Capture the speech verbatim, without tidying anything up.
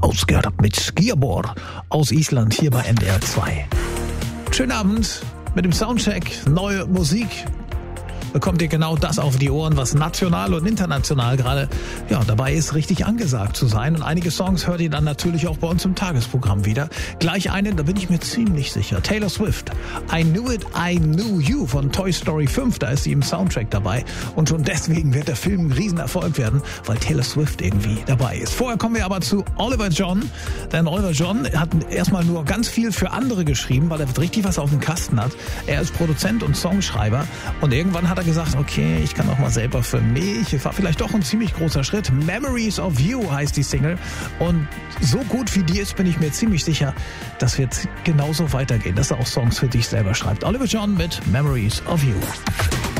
ausgehört mit Skierborg aus Island hier bei N D R zwei. Schönen Abend mit dem Soundcheck, neue Musik. Bekommt ihr genau das auf die Ohren, was national und international gerade ja, dabei ist, richtig angesagt zu sein. Und einige Songs hört ihr dann natürlich auch bei uns im Tagesprogramm wieder. Gleich eine, da bin ich mir ziemlich sicher. Taylor Swift. I Knew It, I Knew You von Toy Story fünf. Da ist sie im Soundtrack dabei. Und schon deswegen wird der Film ein Riesenerfolg werden, weil Taylor Swift irgendwie dabei ist. Vorher kommen wir aber zu Oliver John. Denn Oliver John hat erstmal nur ganz viel für andere geschrieben, weil er richtig was auf dem Kasten hat. Er ist Produzent und Songschreiber. Und irgendwann hat er gesagt, okay, ich kann auch mal selber für mich. Es war vielleicht doch ein ziemlich großer Schritt. Memories of You heißt die Single. Und so gut wie die ist, bin ich mir ziemlich sicher, das wird genauso weitergehen, dass er auch Songs für dich selber schreibt. Oliver John mit Memories of You.